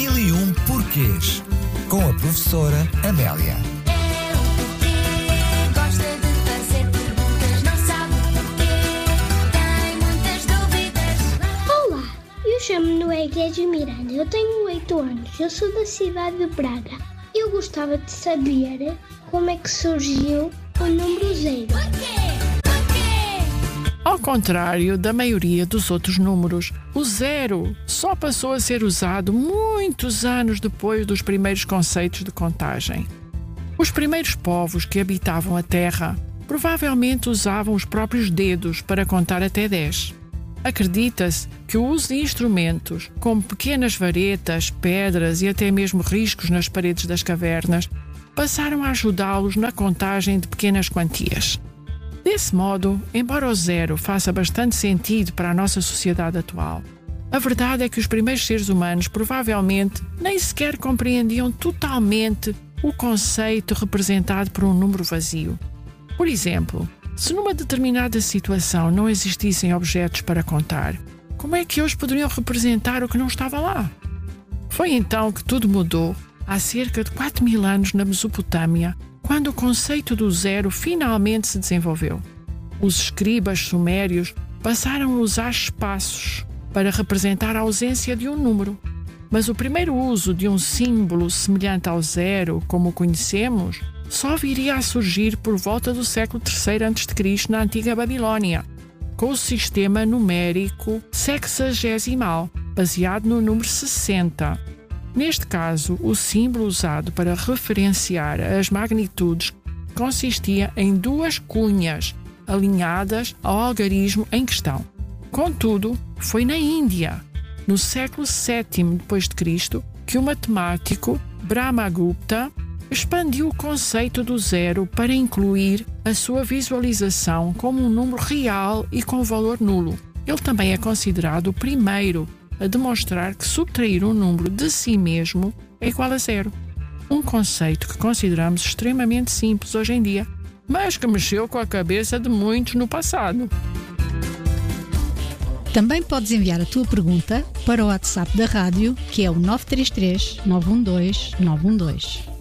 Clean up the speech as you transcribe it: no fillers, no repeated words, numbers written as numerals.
1001 Porquês, com a professora Amélia. Gosta de fazer perguntas, não sabe porquê, tem muitas dúvidas. Olá, eu chamo-me Noé Guedes Miranda, eu tenho 8 anos, eu sou da cidade de Braga. Eu gostava de saber como é que surgiu o número 0. Ao contrário da maioria dos outros números, o 0 só passou a ser usado muitos anos depois dos primeiros conceitos de contagem. Os primeiros povos que habitavam a Terra provavelmente usavam os próprios dedos para contar até 10. Acredita-se que o uso de instrumentos, como pequenas varetas, pedras e até mesmo riscos nas paredes das cavernas, passaram a ajudá-los na contagem de pequenas quantias. Desse modo, embora o 0 faça bastante sentido para a nossa sociedade atual, a verdade é que os primeiros seres humanos provavelmente nem sequer compreendiam totalmente o conceito representado por um número vazio. Por exemplo, se numa determinada situação não existissem objetos para contar, como é que hoje poderiam representar o que não estava lá? Foi então que tudo mudou, há cerca de 4.000 anos na Mesopotâmia, quando o conceito do 0 finalmente se desenvolveu. Os escribas sumérios passaram a usar espaços para representar a ausência de um número. Mas o primeiro uso de um símbolo semelhante ao 0, como o conhecemos, só viria a surgir por volta do século III a.C. na antiga Babilónia, com o sistema numérico sexagesimal, baseado no número 60. Neste caso, o símbolo usado para referenciar as magnitudes consistia em 2 cunhas alinhadas ao algarismo em questão. Contudo, foi na Índia, no século VII d.C., que o matemático Brahmagupta expandiu o conceito do 0 para incluir a sua visualização como um número real e com valor nulo. Ele também é considerado o primeiro a demonstrar que subtrair um número de si mesmo é igual a 0. Um conceito que consideramos extremamente simples hoje em dia, mas que mexeu com a cabeça de muitos no passado. Também podes enviar a tua pergunta para o WhatsApp da rádio, que é o 933 912 912.